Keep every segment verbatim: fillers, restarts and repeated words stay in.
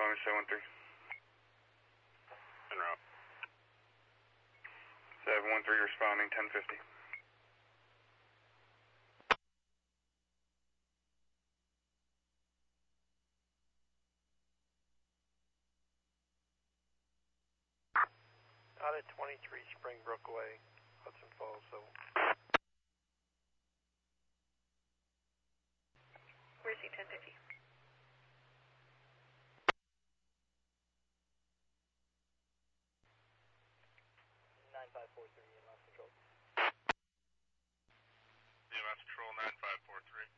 Miami seven one three. En route. seven one three responding, ten fifty. Out at twenty-three Springbrook Way, Hudson Falls, so. Where's he, ten fifty? nine five four three, E M S Control. E M S Control, nine five four three.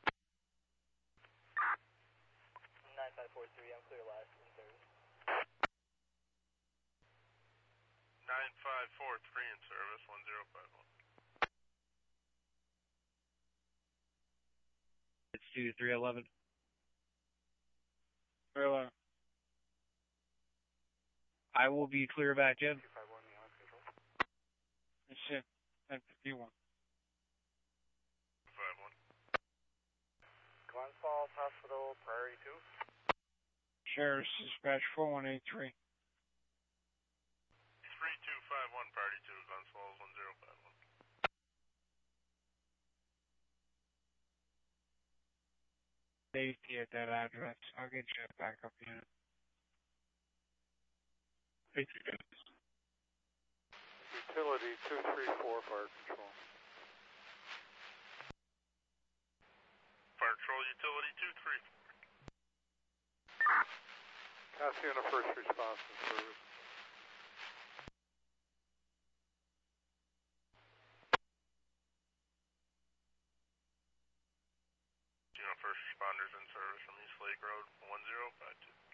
nine five four three, I'm clear last in service. nine five four three in service, one zero five one. It's two three eleven. three eleven. I will be clear back in. two five one, E M S Control. It's shit. ten fifty-one. five one. Glens Falls Hospital, Priority two. Sheriff's Dispatch four one eight three. three two five one, Party two, Glens Falls, one zero five one. Safety at that address. I'll get you a backup unit. Thank you, guys. Utility two three four, Fire Control. Fire Patrol, Utility two three four. Cassiana First Response in service. You know, first responders in service from East Lake Road, one zero five two.